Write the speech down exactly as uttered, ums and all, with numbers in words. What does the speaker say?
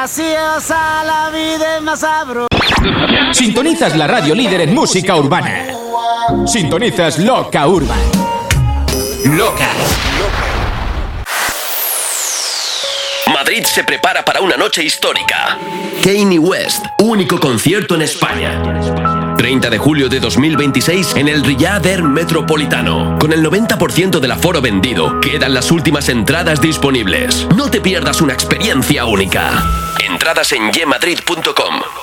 graciosa, la vida es más sabrosa. Sintonizas la radio líder en música urbana. Sintonizas Loca Urban. Loca. Madrid se prepara para una noche histórica. Kanye West, único concierto en España. treinta de julio de dos mil veintiséis en el Riyadh Air Metropolitano. Con el noventa por ciento del aforo vendido, quedan las últimas entradas disponibles. No te pierdas una experiencia única. Entradas en ye madrid punto com.